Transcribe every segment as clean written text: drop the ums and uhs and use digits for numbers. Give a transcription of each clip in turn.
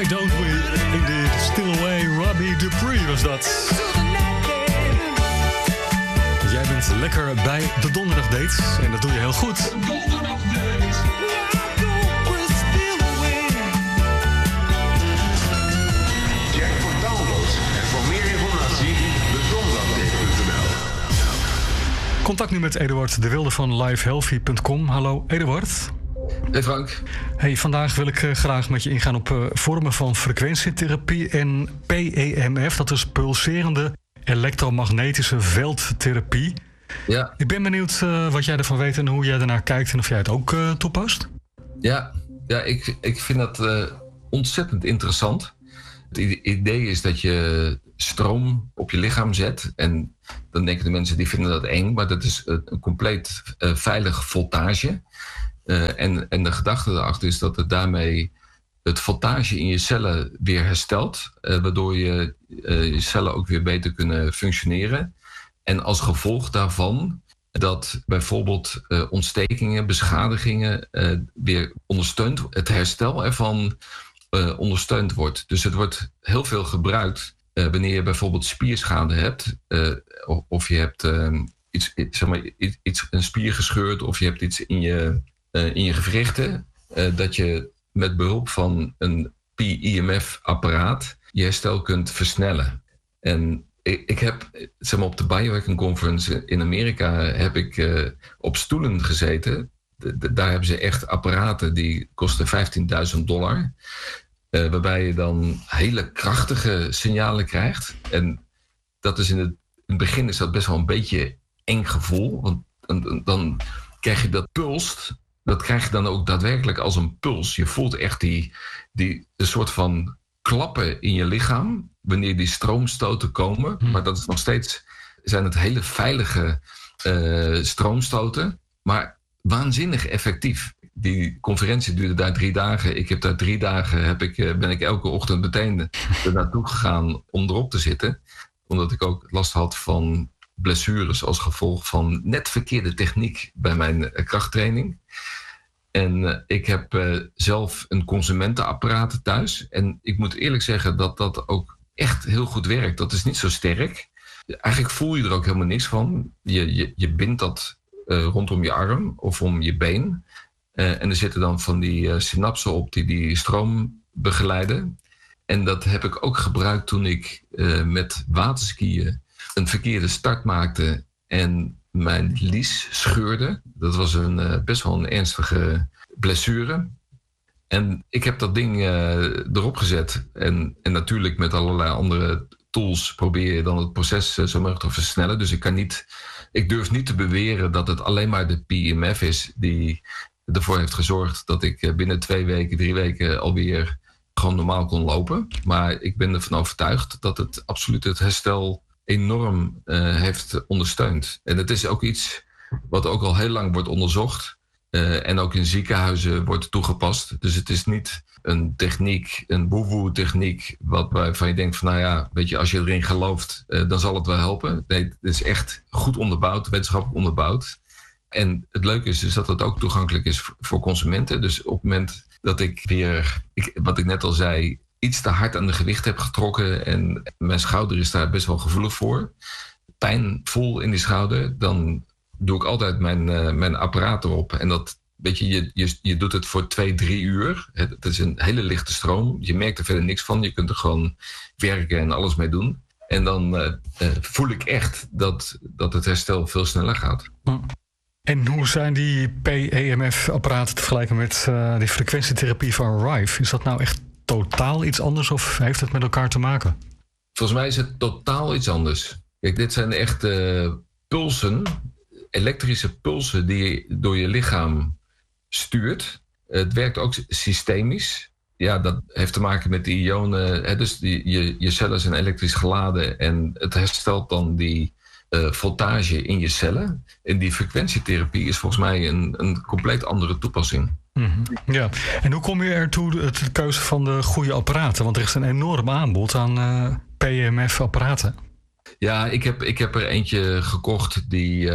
Why Don't We? Indeed, Still Away, Robbie Dupree was dat. Jij bent lekker bij de Donderdagdates en dat doe je heel goed. Check voor downloads en voor meer informatie dedonderdagdate.nl. Contact nu met Eduard de Wilde van LifeHealthy.com. Hallo Eduard. Hey Frank. Hey, vandaag wil ik graag met je ingaan op vormen van frequentietherapie en PEMF. Dat is pulserende elektromagnetische veldtherapie. Ja. Ik ben benieuwd wat jij ervan weet en hoe jij ernaar kijkt en of jij het ook toepast. Ja, ik vind dat ontzettend interessant. Het idee is dat je stroom op je lichaam zet. En dan denken de mensen die vinden dat eng, maar dat is een compleet veilige voltage. En de gedachte erachter is dat het daarmee het voltage in je cellen weer herstelt. Waardoor je cellen ook weer beter kunnen functioneren. En als gevolg daarvan dat bijvoorbeeld ontstekingen, beschadigingen weer ondersteund, het herstel ervan ondersteund wordt. Dus het wordt heel veel gebruikt wanneer je bijvoorbeeld spierschade hebt. Of je hebt een spier gescheurd of je hebt iets in je gewrichten. Dat je met behulp van een PEMF-apparaat je herstel kunt versnellen. En ik heb, op de Biohacking Conference in Amerika heb ik op stoelen gezeten. Daar hebben ze echt apparaten die kosten $15.000. Waarbij je dan hele krachtige signalen krijgt. En dat is in het begin is dat best wel een beetje eng gevoel. Want dan krijg je dat pulst. Dat krijg je dan ook daadwerkelijk als een puls. Je voelt echt die soort van klappen in je lichaam wanneer die stroomstoten komen. Maar dat is nog steeds, zijn het hele veilige stroomstoten. Maar waanzinnig effectief. Die conferentie duurde daar 3 dagen. Ik heb daar 3 dagen, ben ik elke ochtend meteen er naartoe gegaan om erop te zitten. Omdat ik ook last had van blessures als gevolg van net verkeerde techniek bij mijn krachttraining. En ik heb zelf een consumentenapparaat thuis. En ik moet eerlijk zeggen dat dat ook echt heel goed werkt. Dat is niet zo sterk. Eigenlijk voel je er ook helemaal niks van. Je bindt dat rondom je arm of om je been. En er zitten dan van die synapsen op die stroom begeleiden. En dat heb ik ook gebruikt toen ik met waterskiën een verkeerde start maakte en mijn lies scheurde. Dat was best wel een ernstige blessure. En ik heb dat ding erop gezet. En natuurlijk met allerlei andere tools probeer je dan het proces zo mogelijk te versnellen. Dus ik durf niet te beweren dat het alleen maar de PEMF is die ervoor heeft gezorgd dat ik binnen 2 weken, 3 weken alweer gewoon normaal kon lopen. Maar ik ben ervan overtuigd dat het absoluut het herstel enorm heeft ondersteund. En het is ook iets wat ook al heel lang wordt onderzocht. En ook in ziekenhuizen wordt toegepast. Dus het is niet een techniek, een woe-woe techniek, waarvan je denkt van nou ja, weet je, als je erin gelooft, dan zal het wel helpen. Nee, het is echt goed onderbouwd, wetenschappelijk onderbouwd. En het leuke is dus dat het ook toegankelijk is voor consumenten. Dus op het moment dat ik weer, wat ik net al zei, iets te hard aan de gewicht heb getrokken en mijn schouder is daar best wel gevoelig voor, pijn voel in die schouder, dan doe ik altijd mijn apparaat erop. En dat, weet je doet het voor 2-3 uur. Het is een hele lichte stroom. Je merkt er verder niks van. Je kunt er gewoon werken en alles mee doen. En dan voel ik echt dat het herstel veel sneller gaat. En hoe zijn die PEMF-apparaten te vergelijken met die frequentietherapie van Rife? Is dat nou echt totaal iets anders of heeft het met elkaar te maken? Volgens mij is het totaal iets anders. Kijk, dit zijn echt pulsen, elektrische pulsen die je door je lichaam stuurt. Het werkt ook systemisch. Ja, dat heeft te maken met die ionen. Dus je cellen zijn elektrisch geladen en het herstelt dan die voltage in je cellen. En die frequentietherapie is volgens mij een compleet andere toepassing. Mm-hmm. Ja, en hoe kom je ertoe de keuze van de goede apparaten? Want er is een enorm aanbod aan PEMF-apparaten. Ja, ik heb er eentje gekocht die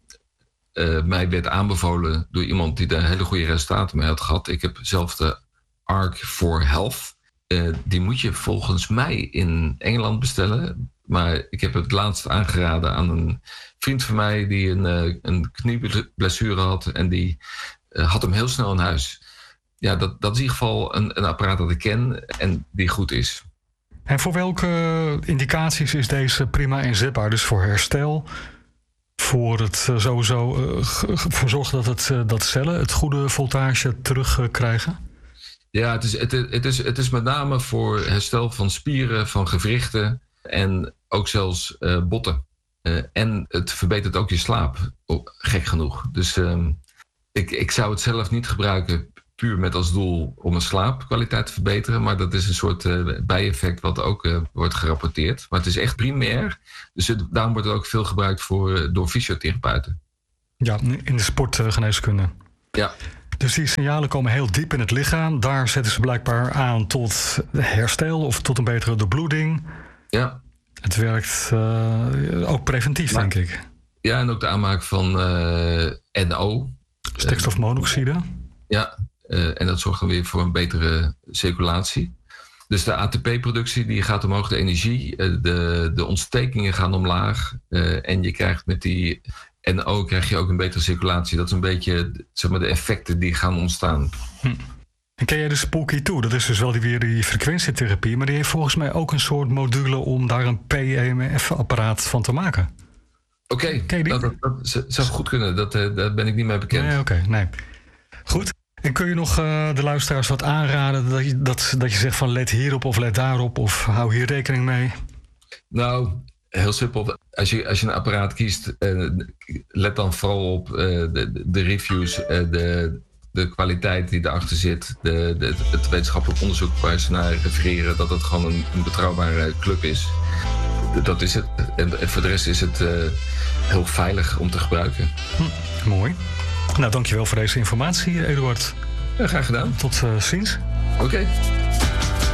mij werd aanbevolen door iemand die daar hele goede resultaten mee had gehad. Ik heb zelf de Arc for Health. die moet je volgens mij in Engeland bestellen. Maar ik heb het laatst aangeraden aan een vriend van mij die een knieblessure had. En die had hem heel snel in huis. Ja, dat is in ieder geval een apparaat dat ik ken en die goed is. En voor welke indicaties is deze prima inzetbaar? Dus voor herstel, voor het sowieso voor zorgen dat cellen het goede voltage terugkrijgen? Ja, het is met name voor herstel van spieren, van gewrichten en ook zelfs botten. En het verbetert ook je slaap, gek genoeg. Dus ik zou het zelf niet gebruiken puur met als doel om mijn slaapkwaliteit te verbeteren. Maar dat is een soort bijeffect wat ook wordt gerapporteerd. Maar het is echt primair. Dus daarom wordt het ook veel gebruikt door fysiotherapeuten. Ja, in de sportgeneeskunde. Ja. Dus die signalen komen heel diep in het lichaam. Daar zetten ze blijkbaar aan tot herstel of tot een betere doorbloeding. Ja. Het werkt ook preventief, denk ik. Ja, en ook de aanmaak van NO. Stikstofmonoxide. Ja, en dat zorgt dan weer voor een betere circulatie. Dus de ATP-productie die gaat omhoog, de energie, de ontstekingen gaan omlaag. En je krijgt met die NO krijg je ook een betere circulatie. Dat is een beetje zeg maar, de effecten die gaan ontstaan. En ken jij de Spooky 2? Dat is dus wel weer die frequentietherapie. Maar die heeft volgens mij ook een soort module om daar een PEMF-apparaat van te maken. Oké, dat zou goed kunnen. Daar ben ik niet mee bekend. Nee. Goed. En kun je nog de luisteraars wat aanraden dat je zegt van let hierop of let daarop of hou hier rekening mee? Nou, heel simpel. Als je een apparaat kiest, let dan vooral op de reviews, de kwaliteit die erachter zit, het wetenschappelijk onderzoek waar ze naar refereren, dat het gewoon een betrouwbare club is. Dat is het. En voor de rest is het heel veilig om te gebruiken. Mooi. Nou, dankjewel voor deze informatie, Eduard. Ja, graag gedaan. Tot ziens. Oké.